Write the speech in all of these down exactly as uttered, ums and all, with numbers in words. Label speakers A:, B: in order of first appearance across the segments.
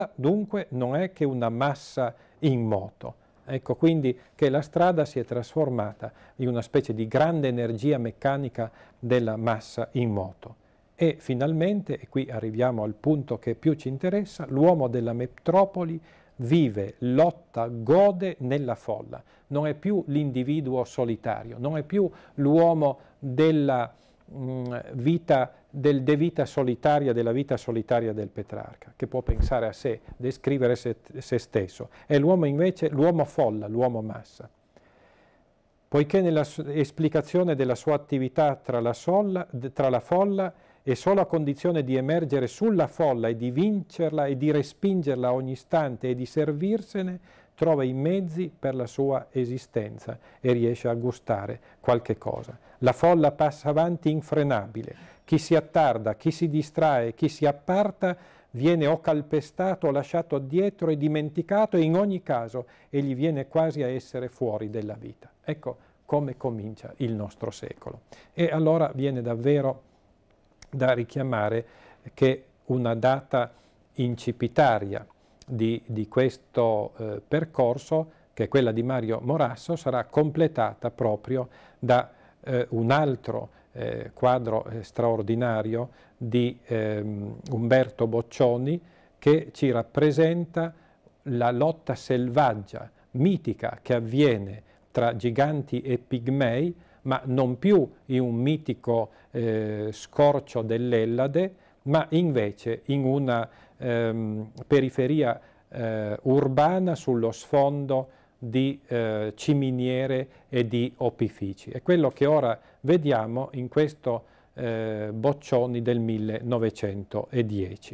A: dunque non è che una massa in moto. Ecco quindi che la strada si è trasformata in una specie di grande energia meccanica della massa in moto. E finalmente, e qui arriviamo al punto che più ci interessa, l'uomo della metropoli vive, lotta, gode nella folla. Non è più l'individuo solitario, non è più l'uomo della mh, vita, del de vita solitaria, della vita solitaria del Petrarca, che può pensare a sé, descrivere se, se stesso. È l'uomo invece, l'uomo folla, l'uomo massa. Poiché nella esplicazione della sua attività tra la, solla, tra la folla è solo a condizione di emergere sulla folla e di vincerla e di respingerla a ogni istante e di servirsene, trova i mezzi per la sua esistenza e riesce a gustare qualche cosa. La folla passa avanti infrenabile. Chi si attarda, chi si distrae, chi si apparta viene o calpestato o lasciato dietro e dimenticato, e in ogni caso egli viene quasi a essere fuori della vita. Ecco come comincia il nostro secolo. E allora viene davvero da richiamare che una data incipitaria di, di questo eh, percorso, che è quella di Mario Morasso, sarà completata proprio da eh, un altro eh, quadro eh, straordinario di eh, Umberto Boccioni, che ci rappresenta la lotta selvaggia, mitica, che avviene tra giganti e pigmei, ma non più in un mitico eh, scorcio dell'Ellade, ma invece in una ehm, periferia eh, urbana sullo sfondo di eh, ciminiere e di opifici. È quello che ora vediamo in questo eh, Boccioni del millenovecentodieci.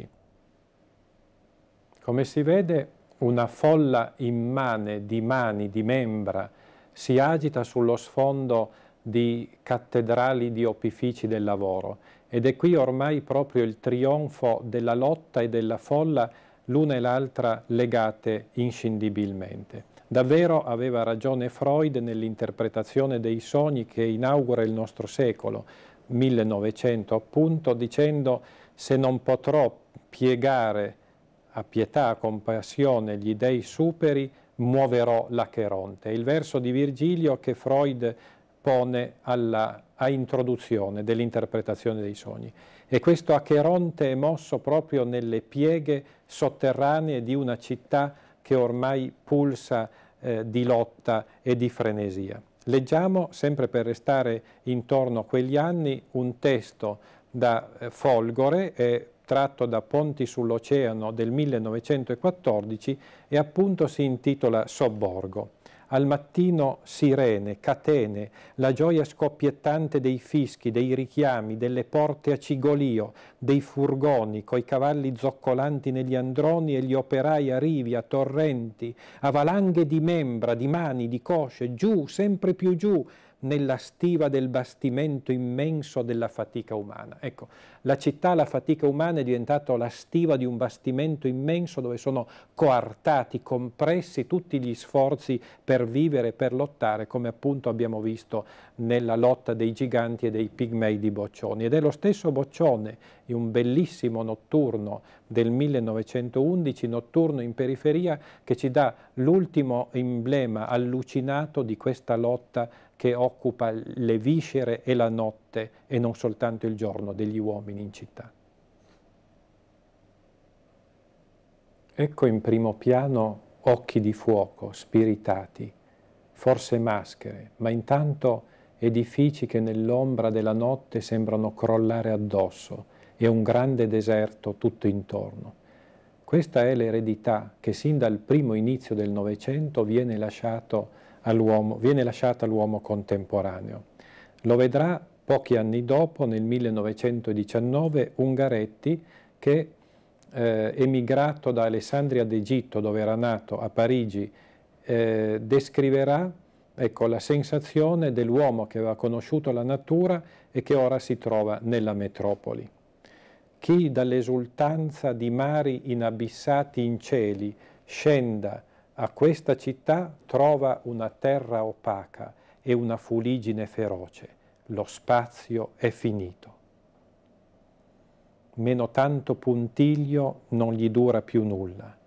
A: Come si vede, una folla immane di mani, di membra, si agita sullo sfondo di cattedrali di opifici del lavoro, ed è qui ormai proprio il trionfo della lotta e della folla, l'una e l'altra legate inscindibilmente. Davvero aveva ragione Freud nell'interpretazione dei sogni che inaugura il nostro secolo, millenovecento appunto, dicendo: se non potrò piegare a pietà, a compassione gli dei superi, muoverò l'Acheronte. Il verso di Virgilio che Freud pone alla, a introduzione dell'interpretazione dei sogni. E questo Acheronte è mosso proprio nelle pieghe sotterranee di una città che ormai pulsa eh, di lotta e di frenesia. Leggiamo, sempre per restare intorno a quegli anni, un testo da eh, Folgore, eh, tratto da Ponti sull'Oceano del millenovecentoquattordici, e appunto si intitola Sobborgo. Al mattino sirene, catene, la gioia scoppiettante dei fischi, dei richiami, delle porte a cigolio, dei furgoni coi cavalli zoccolanti negli androni e gli operai a rivi, a torrenti, a valanghe di membra, di mani, di cosce, giù, sempre più giù, nella stiva del bastimento immenso della fatica umana. Ecco, la città, la fatica umana è diventata la stiva di un bastimento immenso dove sono coartati, compressi tutti gli sforzi per vivere, per lottare, come appunto abbiamo visto nella lotta dei giganti e dei pigmei di Boccioni. Ed è lo stesso Boccione, in un bellissimo notturno del millenovecentoundici, notturno in periferia, che ci dà l'ultimo emblema allucinato di questa lotta che occupa le viscere e la notte e non soltanto il giorno degli uomini in città. Ecco in primo piano occhi di fuoco, spiritati, forse maschere, ma intanto edifici che nell'ombra della notte sembrano crollare addosso e un grande deserto tutto intorno. Questa è l'eredità che sin dal primo inizio del Novecento viene lasciato all'uomo, viene lasciata all'uomo contemporaneo. Lo vedrà pochi anni dopo, nel millenovecentodiciannove, Ungaretti, che eh, emigrato da Alessandria d'Egitto, dove era nato, a Parigi, eh, descriverà ecco, la sensazione dell'uomo che aveva conosciuto la natura e che ora si trova nella metropoli. Chi dall'esultanza di mari inabissati in cieli scenda a questa città trova una terra opaca e una fuligine feroce. Lo spazio è finito. meno tanto puntiglio non gli dura più nulla.